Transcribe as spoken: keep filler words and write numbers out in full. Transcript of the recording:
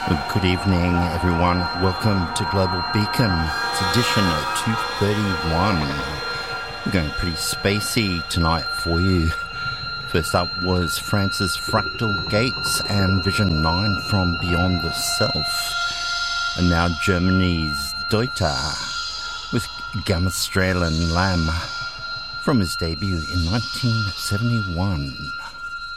Well, good evening, everyone. Welcome to Global Beacon. It's edition two thirty-one. We're going pretty spacey tonight for you. First up was France's Fractal Gates and Vision nine from Beyond the Self. And now Germany's Deuter with Gammastrahlen Lamb from his debut in nineteen seventy-one.